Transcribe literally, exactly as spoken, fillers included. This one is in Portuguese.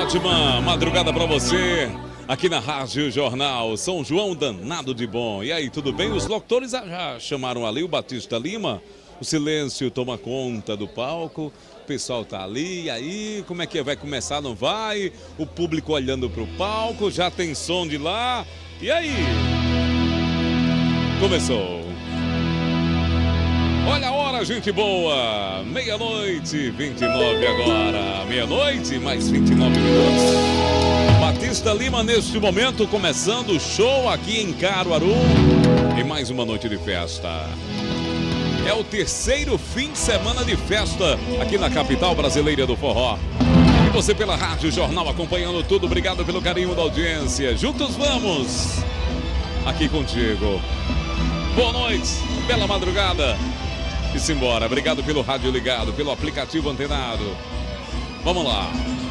ótima madrugada para você, aqui na Rádio Jornal São João danado de bom. E aí, tudo bem? Os locutores já chamaram ali o Batista Lima. O silêncio toma conta do palco. O pessoal tá ali, e aí, como é que vai começar, não vai? O público olhando pro palco, já tem som de lá. E aí? Começou. Olha a hora, gente boa. Meia-noite, vinte e nove agora. Meia-noite, mais vinte e nove minutos. Batista Lima, neste momento, começando o show aqui em Caruaru. E mais uma noite de festa. É o terceiro fim de semana de festa aqui na capital brasileira do forró. E você pela Rádio Jornal acompanhando tudo. Obrigado pelo carinho da audiência. Juntos vamos. Aqui contigo. Boa noite, bela madrugada. E simbora. Obrigado pelo rádio ligado, pelo aplicativo antenado. Vamos lá.